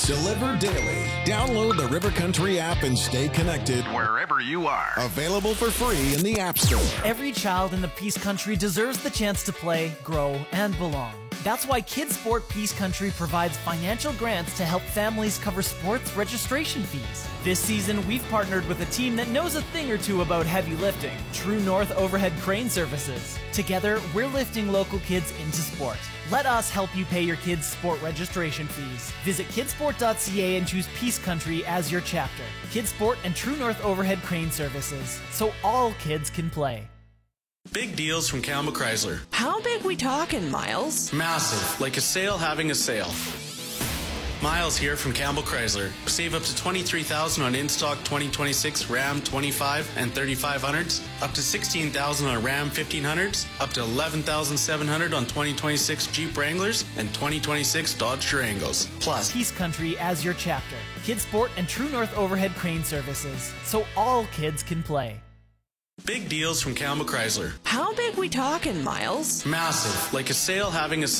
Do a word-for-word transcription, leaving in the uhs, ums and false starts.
Delivered daily. Download the River Country app and stay connected wherever you are. Available for free in the App Store. Every child in the Peace Country deserves the chance to play, grow, and belong. That's why Kids Sport Peace Country provides financial grants to help families cover sports registration fees. This season, we've partnered with a team that knows a thing or two about heavy lifting, True North Overhead Crane Services. Together, we're lifting local kids into sport. Let us help you pay your kids' sport registration fees. Visit kidsport dot c a and choose Peace Country as your chapter. Kids Sport and True North Overhead Crane Services, so all kids can play. Big deals from Campbell Chrysler. How big we talking, Miles? Massive, like a sale having a sale. Miles here from Campbell Chrysler. Save up to twenty-three thousand dollars on in-stock twenty twenty-six Ram twenty-five and thirty-five hundreds, up to sixteen thousand dollars on Ram fifteen hundreds, up to eleven thousand seven hundred dollars on twenty twenty-six Jeep Wranglers and twenty twenty-six Dodge Durangos. Plus, Peace Country as your chapter. Kids Sport and True North Overhead Crane Services, so all kids can play. big deals from Campbell Chrysler. How big we talking, Miles? Massive, like a sale having a